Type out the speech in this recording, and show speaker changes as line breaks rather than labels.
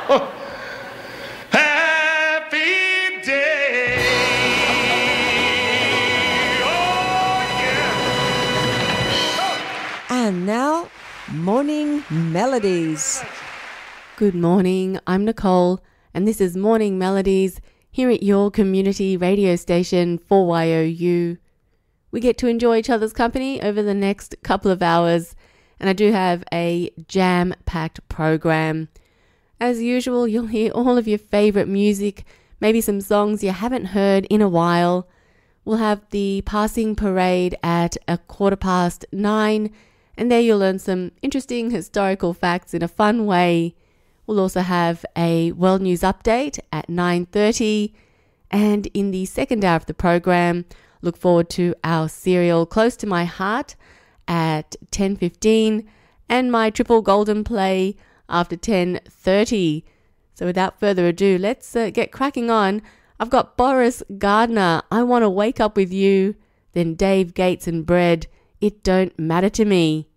Happy day. Oh, yeah.
And now, Morning Melodies.
Good morning, I'm Nicole, and this is Morning Melodies here at your community radio station 4YOU. We get to enjoy each other's company over the next couple of hours, and I do have a jam-packed program. As usual, you'll hear all of your favourite music, maybe some songs you haven't heard in a while. We'll have the passing parade at 9:15, and there you'll learn some interesting historical facts in a fun way. We'll also have a world news update at 9:30, and in the second hour of the program, look forward to our serial Close to My Heart at 10:15 and my triple golden play after 10:30. So without further ado, let's get cracking on. I've got Boris Gardner, I Want to Wake Up With You, then Dave Gates and Bread, It Don't Matter to Me.